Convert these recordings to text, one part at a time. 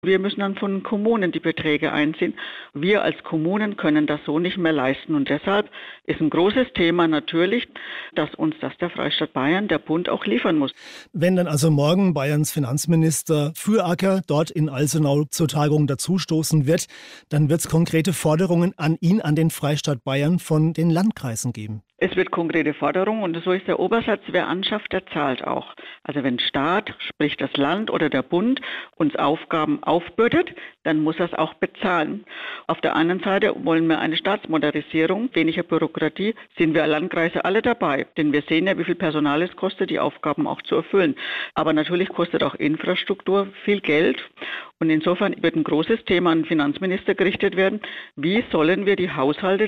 Wir müssen dann von Kommunen die Beträge einziehen. Wir als Kommunen können das so nicht mehr leisten. Und deshalb ist ein großes Thema natürlich, dass uns das der Freistaat Bayern, der Bund, auch liefern muss. Wenn dann also morgen Bayerns Finanzminister Füracker dort in Alsenau zur Tagung dazustoßen wird, dann wird es konkrete Forderungen an ihn, an den Freistaat Bayern von den Landkreisen geben. Es wird konkrete Forderungen und so ist der Obersatz, wer anschafft, der zahlt auch. Also wenn Staat, sprich das Land oder der Bund, uns Aufgaben aufbürdet, dann muss er es auch bezahlen. Auf der anderen Seite wollen wir eine Staatsmodernisierung, weniger Bürokratie, sind wir Landkreise alle dabei. Denn wir sehen ja, wie viel Personal es kostet, die Aufgaben auch zu erfüllen. Aber natürlich kostet auch Infrastruktur viel Geld. Und insofern wird ein großes Thema an den Finanzminister gerichtet werden. Wie sollen wir die Haushalte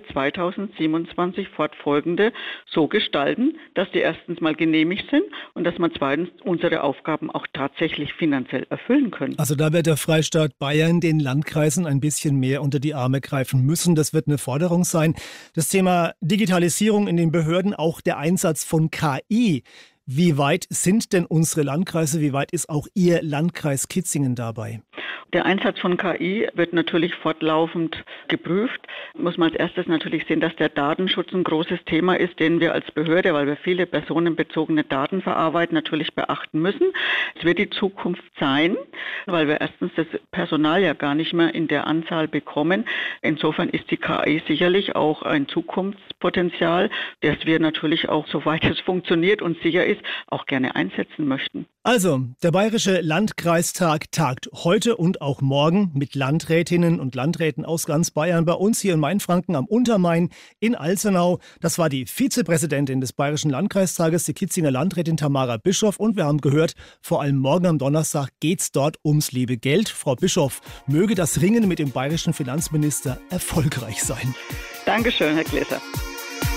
2027 fortfolgende so gestalten, dass die erstens mal genehmigt sind und dass man zweitens unsere Aufgaben auch tatsächlich finanziell erfüllen können. Also da wird der Freistaat Bayern den Landkreisen ein bisschen mehr unter die Arme greifen müssen. Das wird eine Forderung sein. Das Thema Digitalisierung in den Behörden, auch der Einsatz von KI. Wie weit sind denn unsere Landkreise? Wie weit ist auch Ihr Landkreis Kitzingen dabei? Der Einsatz von KI wird natürlich fortlaufend geprüft. Muss man als erstes natürlich sehen, dass der Datenschutz ein großes Thema ist, den wir als Behörde, weil wir viele personenbezogene Daten verarbeiten, natürlich beachten müssen. Es wird die Zukunft sein, weil wir erstens das Personal ja gar nicht mehr in der Anzahl bekommen. Insofern ist die KI sicherlich auch ein Zukunftspotenzial, das wir natürlich auch, soweit es funktioniert und sicher ist, auch gerne einsetzen möchten. Also, der Bayerische Landkreistag tagt heute und auch morgen mit Landrätinnen und Landräten aus ganz Bayern bei uns hier in Mainfranken am Untermain in Alsenau. Das war die Vizepräsidentin des Bayerischen Landkreistages, die Kitzinger Landrätin Tamara Bischof. Und wir haben gehört, vor allem morgen am Donnerstag geht's dort ums liebe Geld. Frau Bischof, möge das Ringen mit dem bayerischen Finanzminister erfolgreich sein. Dankeschön, Herr Gläser.